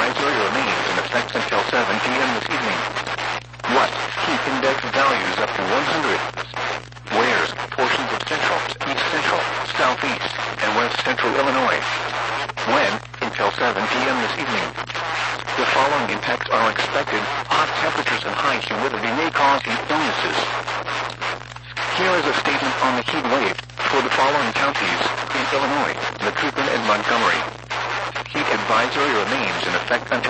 advisory remains in effect until 7 p.m. this evening. What? Heat index values up to 100. Where's portions of central, east central, southeast, and west central Illinois. When? Until 7 p.m. this evening. The following impacts are expected. Hot temperatures and high humidity may cause heat illnesses. Here is a statement on the heat wave for the following counties in Illinois, Macoupin and Montgomery. Heat advisory remains in effect until